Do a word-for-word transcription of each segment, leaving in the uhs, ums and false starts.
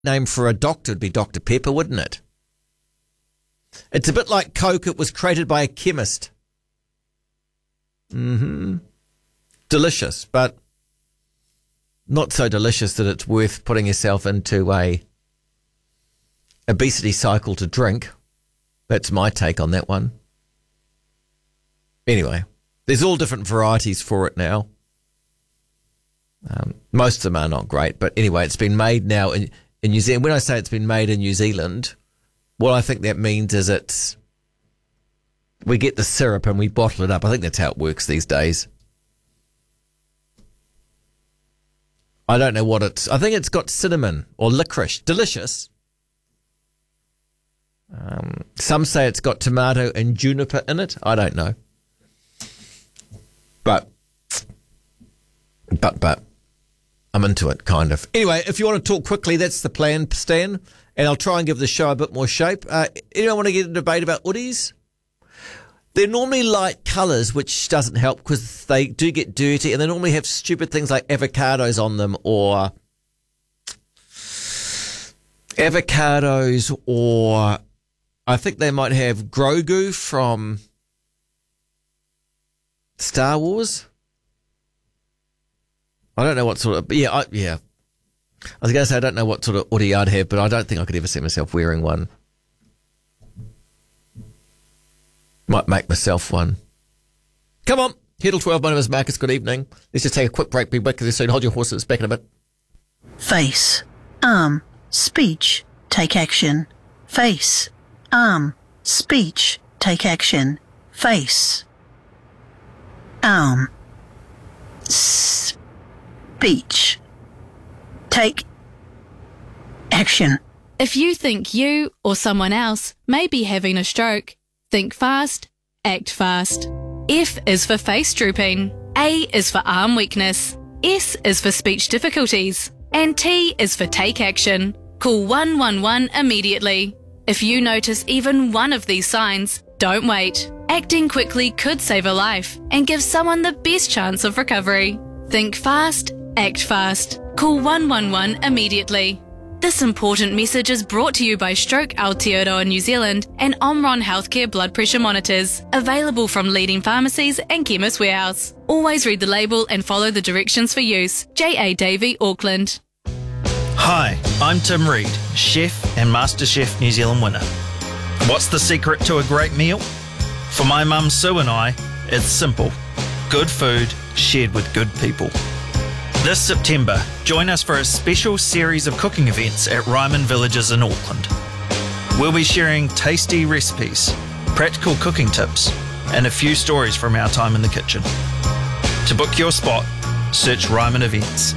name for a doctor would be Doctor Pepper, wouldn't it? It's a bit like Coke. It was created by a chemist. Mm-hmm. Delicious, but not so delicious that it's worth putting yourself into a obesity cycle to drink. That's my take on that one. Anyway, there's all different varieties for it now. Um, most of them are not great, but anyway, it's been made now in, in New Zealand. When I say it's been made in New Zealand, what I think that means is it's we get the syrup and we bottle it up. I think that's how it works these days. I don't know what it's... I think it's got cinnamon or licorice. Delicious. Um, some say it's got tomato and juniper in it. I don't know. But, but, but, I'm into it, kind of. Anyway, if you want to talk quickly, that's the plan, Stan. And I'll try and give the show a bit more shape. Uh, anyone want to get a debate about hoodies? They're normally light colours, which doesn't help because they do get dirty, and they normally have stupid things like avocados on them, or avocados, or I think they might have Grogu from Star Wars. I don't know what sort of, yeah, I, yeah. I was going to say I don't know what sort of hoodie I'd have, but I don't think I could ever see myself wearing one. Might make myself one. Come on. Heddle twelve, my name is Marcus. Good evening. Let's just take a quick break. Be back soon. Hold your horses. Back in a bit. Face, arm, speech, take action. Face, arm, speech, take action. Face, arm, speech, take action. If you think you or someone else may be having a stroke, think fast, act fast. F is for face drooping. A is for arm weakness. S is for speech difficulties. And T is for take action. Call one one one immediately. If you notice even one of these signs, don't wait. Acting quickly could save a life and give someone the best chance of recovery. Think fast, act fast. Call one one one immediately. This important message is brought to you by Stroke Aotearoa New Zealand and Omron Healthcare blood pressure monitors, available from leading pharmacies and Chemist Warehouse. Always read the label and follow the directions for use. J A Davey, Auckland. Hi, I'm Tim Reid, chef and MasterChef New Zealand winner. What's the secret to a great meal? For my mum Sue and I, it's simple. Good food shared with good people. This September, join us for a special series of cooking events at Ryman Villages in Auckland. We'll be sharing tasty recipes, practical cooking tips, and a few stories from our time in the kitchen. To book your spot, search Ryman Events.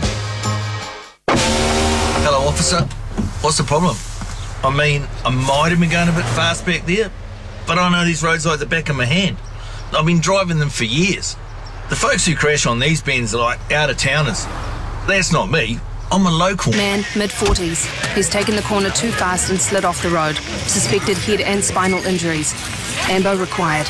Hello, officer. What's the problem? I mean, I might have been going a bit fast back there, but I know these roads like the back of my hand. I've been driving them for years. The folks who crash on these bends are like out-of-towners. That's not me. I'm a local. Man, mid forties. He's taken the corner too fast and slid off the road. Suspected head and spinal injuries. Ambo required.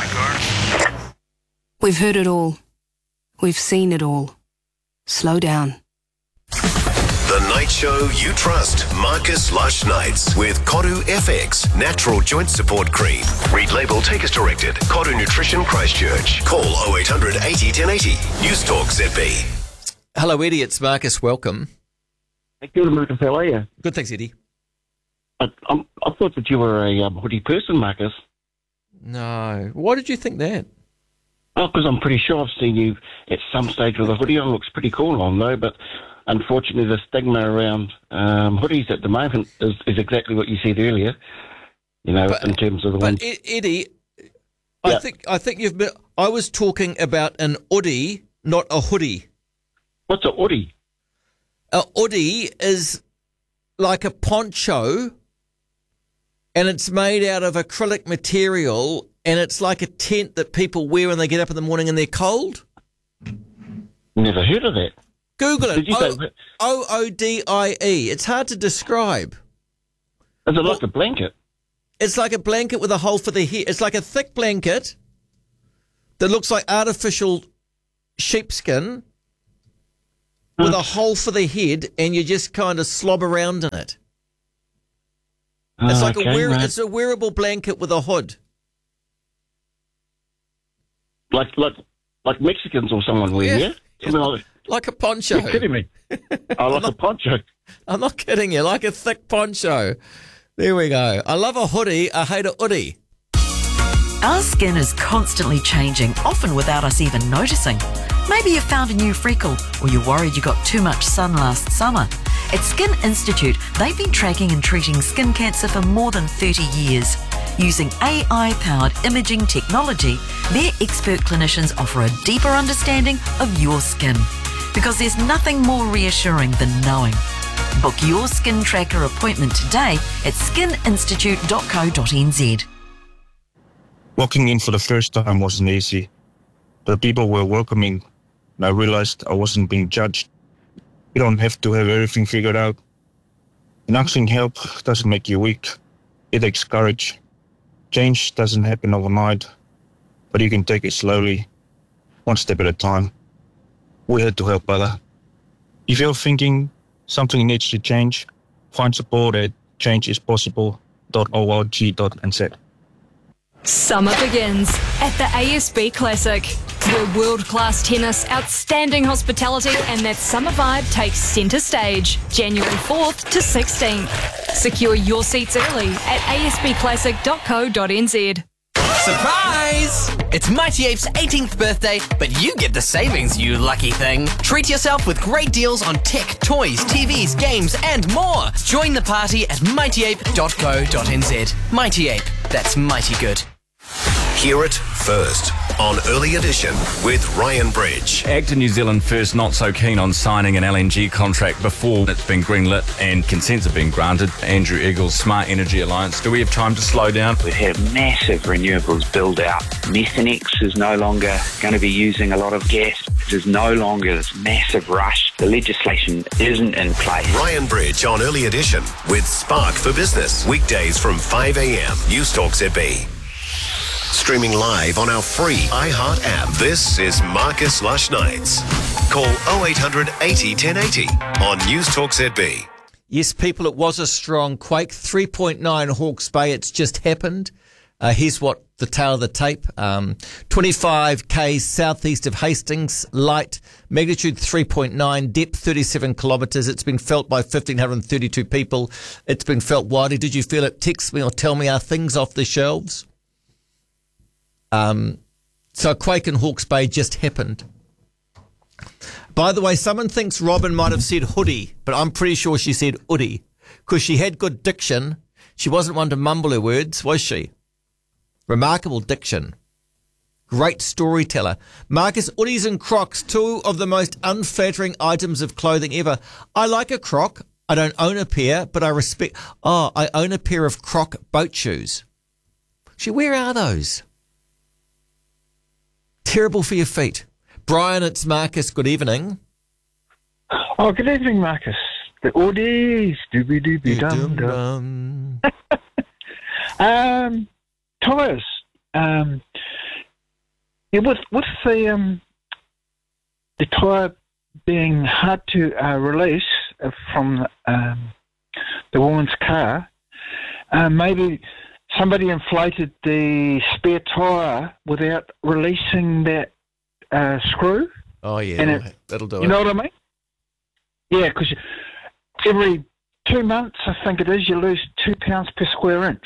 We've heard it all. We've seen it all. Slow down. The night show you trust. Marcus Lush Nights with Koru F X Natural Joint Support Cream. Read label, take as directed. Koru Nutrition Christchurch. Call oh eight hundred eighty ten eighty. News Talk Z B. Hello, Eddie. It's Marcus. Welcome. Hey, good, Marcus. How are you? Good, thanks, Eddie. I, I'm, I thought that you were a um, hoodie person, Marcus. No. Why did you think that? Oh, because I'm pretty sure I've seen you at some stage with a hoodie on. Looks pretty cool on, though, but unfortunately the stigma around um, hoodies at the moment is, is exactly what you said earlier, you know, but, in terms of the but ones... But, Eddie, I, yep. think, I think you've been... I was talking about an hoodie, not a hoodie. What's a hoodie? A hoodie is like a poncho, and it's made out of acrylic material, and it's like a tent that people wear when they get up in the morning and they're cold. Never heard of that. Google it. O- O O D I E. It's hard to describe. Is it like a blanket? It's like a blanket with a hole for the head. It's like a thick blanket that looks like artificial sheepskin. with a hole for the head, and you just kind of slob around in it. It's Oh, like okay, a wear- right. it's a wearable blanket with a hood. Like like like Mexicans or someone wear, Yeah. yeah? Something like Like a poncho. You're kidding me. I like a poncho. I'm not kidding you, like a thick poncho. There we go. I love a hoodie, I hate a hoodie. Our skin is constantly changing, often without us even noticing. Maybe you found a new freckle, or you're worried you got too much sun last summer. At Skin Institute, they've been tracking and treating skin cancer for more than thirty years. Using A I-powered imaging technology, their expert clinicians offer a deeper understanding of your skin. Because there's nothing more reassuring than knowing. Book your skin tracker appointment today at skin institute dot co dot n z. Walking in for the first time wasn't easy. The people were welcoming, and I realized I wasn't being judged. You don't have to have everything figured out. And asking help doesn't make you weak. It takes courage. Change doesn't happen overnight, but you can take it slowly, one step at a time. We're here to help other. If you're thinking something needs to change, find support at change is possible dot org dot n z. Summer begins at the A S B Classic, where world-class tennis, outstanding hospitality and that summer vibe takes centre stage, January fourth to sixteenth. Secure your seats early at a s b classic dot co dot n z. Surprise! It's Mighty Ape's eighteenth birthday, but you get the savings, you lucky thing. Treat yourself with great deals on tech, toys, T Vs, games, and more. Join the party at mighty ape dot co dot n z. Mighty Ape, that's mighty good. Hear it first on Early Edition with Ryan Bridge. ACTA New Zealand first not so keen on signing an L N G contract before it's been greenlit and consents have been granted. Andrew Eagle's Smart Energy Alliance. Do we have time to slow down? We've had massive renewables build out. Methanex is no longer going to be using a lot of gas. There's no longer this massive rush. The legislation isn't in place. Ryan Bridge on Early Edition with Spark for Business. Weekdays from five a.m. News Talk Z B. Streaming live on our free iHeart app. This is Marcus Lush Nights. Call oh eight hundred eighty ten eighty on News Talk Z B. Yes, people, it was a strong quake. three point nine Hawke's Bay. It's just happened. Uh, here's what the tail of the tape. Um, twenty-five k's southeast of Hastings. Light. Magnitude three point nine. Depth thirty-seven kilometres. It's been felt by one thousand five hundred thirty-two people. It's been felt widely. Did you feel it? Text me or tell me. Are things off the shelves? Um, so a quake in Hawke's Bay just happened. By the way, someone thinks Robin might have said hoodie, but I'm pretty sure she said hoodie because she had good diction. She wasn't one to mumble her words, was she? Remarkable diction. Great storyteller. Marcus, hoodies and Crocs, two of the most unflattering items of clothing ever. I like a Croc. I don't own a pair, but I respect... Oh, I own a pair of Croc boat shoes. She, where are those? Terrible for your feet. Brian, it's Marcus. Good evening. Oh, good evening, Marcus. The Audies, dooby dooby dum dum. Um, tyres. Um, yeah, with with the um, the tyre being hard to uh, release from um, the woman's car, uh, maybe somebody inflated the spare tyre without releasing that uh, screw. Oh, yeah, and that'll, it, that'll do you it. You know what I mean? Yeah, because every two months, I think it is, you lose two pounds per square inch.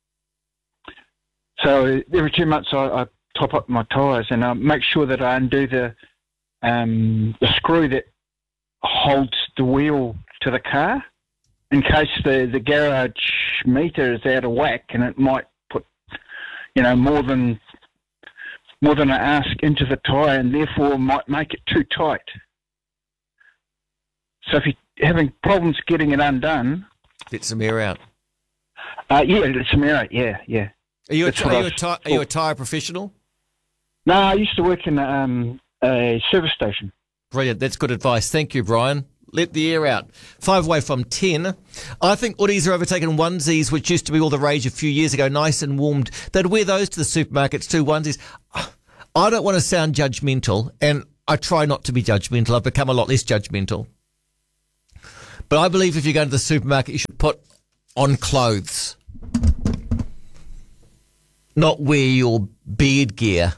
So every two months, I, I top up my tyres and I make sure that I undo the um, the screw that holds the wheel to the car, in case the, the garage meter is out of whack and it might put, you know, more than more than I ask into the tyre and therefore might make it too tight. So if you're having problems getting it undone... Get some air out. Uh, yeah, let some air out, yeah, yeah. Are you, a, That's are, what you a I've ty- are you a tyre professional? No, I used to work in um, a service station. Brilliant. That's good advice. Thank you, Brian. Let the air out. Five away from ten. I think hoodies are overtaken onesies, which used to be all the rage a few years ago, nice and warmed. They'd wear those to the supermarkets too, onesies. I don't want to sound judgmental, and I try not to be judgmental. I've become a lot less judgmental. But I believe if you go to the supermarket, you should put on clothes. Not wear your beard gear.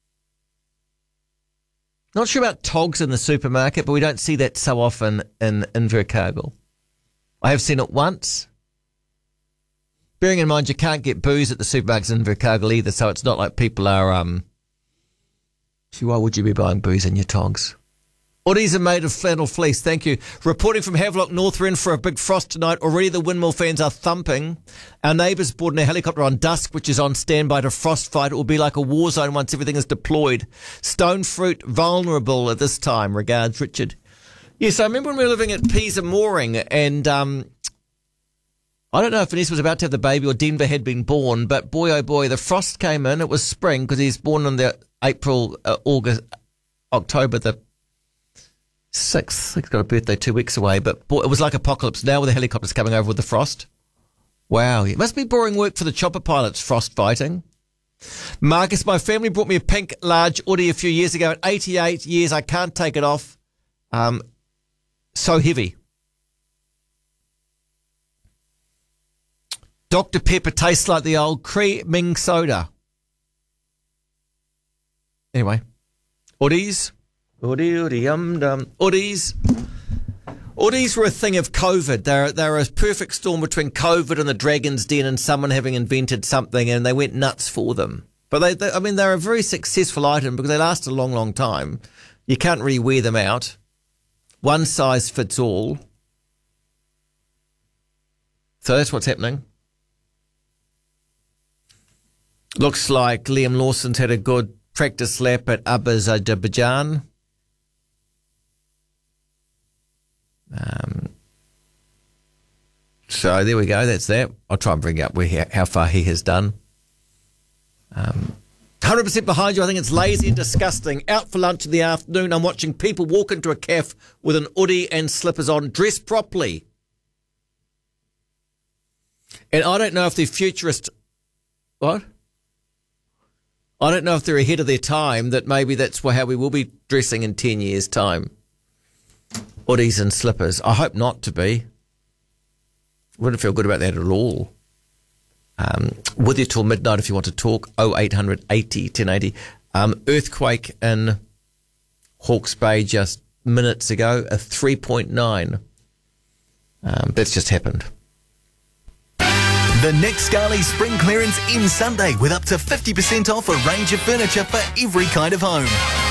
Not sure about togs in the supermarket, but we don't see that so often in Invercargill. I have seen it once. Bearing in mind you can't get booze at the supermarkets in Invercargill either, so it's not like people are... um. See, why would you be buying booze in your togs? Uddies are made of flannel fleece, thank you. Reporting from Havelock North, we're in for a big frost tonight. Already the windmill fans are thumping. Our neighbours board in a helicopter on Dusk, which is on standby to frost fight. It will be like a war zone once everything is deployed. Stone fruit vulnerable at this time. Regards, Richard. Yes, I remember when we were living at Pisa Mooring, and um, I don't know if Vanessa was about to have the baby or Denver had been born, but boy, oh boy, the frost came in. It was spring because he's born on the April, uh, August, October the sixth. He's got a birthday two weeks away, but boy, it was like apocalypse now with the helicopters coming over with the frost. Wow, it must be boring work for the chopper pilots, frost fighting. Marcus, my family brought me a pink large Audi a few years ago. At eighty-eight years, I can't take it off. Um, so heavy. Doctor Pepper tastes like the old creaming soda. Anyway, Uddies. Uddy, uddy, um, dum. Uddies. Uddies were a thing of COVID. They're, they're a perfect storm between COVID and the Dragon's Den and someone having invented something, and they went nuts for them. But, they, they I mean, they're a very successful item because they last a long, long time. You can't really wear them out. One size fits all. So that's what's happening. Looks like Liam Lawson's had a good practice lap at Azerbaijan. Um, so there we go. That's that. I'll try and bring up where he, how far he has done. Um, one hundred percent behind you. I think it's lazy and disgusting. Out for lunch in the afternoon. I'm watching people walk into a cafe with an hoodie and slippers on, dressed properly. And I don't know if they're futurist. What? I don't know if they're ahead of their time, that maybe that's how we will be dressing in ten years' time. Hoodies and slippers. I hope not to be. Wouldn't feel good about that at all. Um, with you till midnight if you want to talk. oh eight hundred eighty ten eighty. Um, earthquake in Hawke's Bay just minutes ago, a three point nine. Um, that's just happened. The Nick Scali Spring Clearance ends Sunday with up to fifty percent off a range of furniture for every kind of home.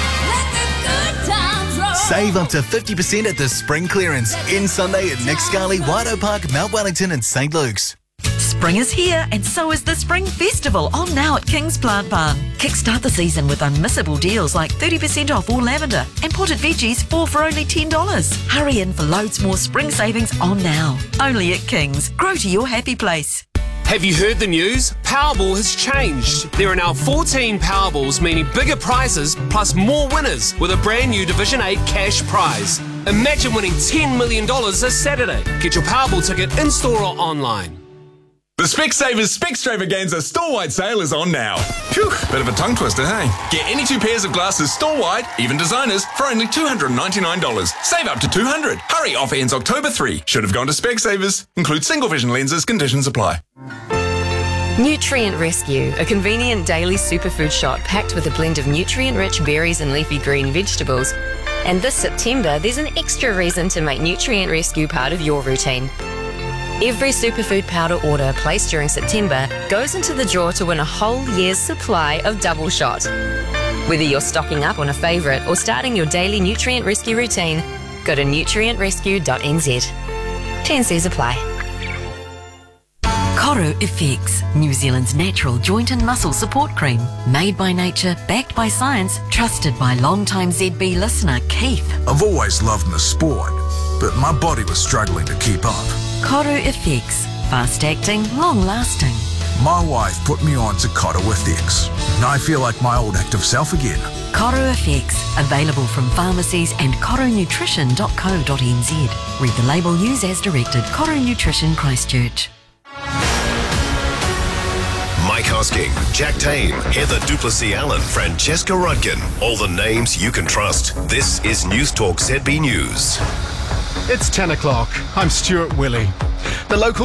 Save up to fifty percent at the Spring Clearance. Ends Sunday at Nick Scali, Waido Park, Mount Wellington and Saint Luke's. Spring is here and so is the Spring Festival, on now at King's Plant Barn. Kickstart the season with unmissable deals like thirty percent off all lavender and potted veggies, four for only ten dollars. Hurry in for loads more spring savings on now. Only at King's. Grow to your happy place. Have you heard the news? Powerball has changed. There are now fourteen Powerballs, meaning bigger prizes plus more winners with a brand new Division eight cash prize. Imagine winning ten million dollars this Saturday. Get your Powerball ticket in-store or online. The Specsavers Specstravaganza store-wide sale is on now. Phew, bit of a tongue twister, hey? Get any two pairs of glasses store-wide, even designers, for only two hundred ninety-nine dollars. Save up to two hundred dollars. Hurry, offer ends October third. Should have gone to Specsavers. Includes single vision lenses, conditions apply. Nutrient Rescue, a convenient daily superfood shot packed with a blend of nutrient-rich berries and leafy green vegetables. And this September, there's an extra reason to make Nutrient Rescue part of your routine. Every superfood powder order placed during September goes into the draw to win a whole year's supply of Double Shot. Whether you're stocking up on a favourite or starting your daily Nutrient Rescue routine, go to nutrient rescue dot n z. T N Cs apply. Koru Effects, New Zealand's natural joint and muscle support cream. Made by nature, backed by science, trusted by long-time Z B listener Keith. I've always loved the sport, but my body was struggling to keep up. Koru Effects, fast-acting, long-lasting. My wife put me on to Koru Effects, and I feel like my old active self again. Koru Effects, available from pharmacies and koru nutrition dot co dot n z. Read the label, use as directed. Koru Nutrition Christchurch. Mike Hosking, Jack Tame, Heather Duplessis-Allen, Francesca Rudkin. All the names you can trust. This is News Talk Z B News. It's ten o'clock. I'm Stuart Willey. The local